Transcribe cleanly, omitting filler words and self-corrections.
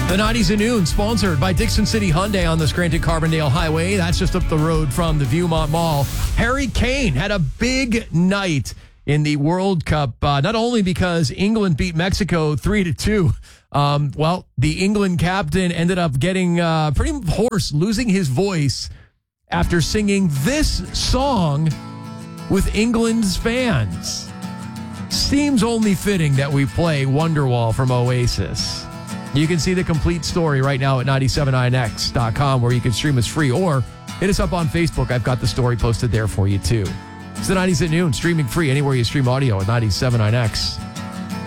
The 90s at noon, sponsored by Dixon City Hyundai on the Scranton-Carbondale Highway. That's just up the road from the Viewmont Mall. Harry Kane had a big night in the World Cup, not only because England beat Mexico 3-2. The England captain ended up getting pretty hoarse, losing his voice after singing this song with England's fans. Seems only fitting that we play Wonderwall from Oasis. You can see the complete story right now at 979x.com, where you can stream us free, or hit us up on Facebook. I've got the story posted there for you too. It's the 90s at noon, streaming free anywhere you stream audio at 979x.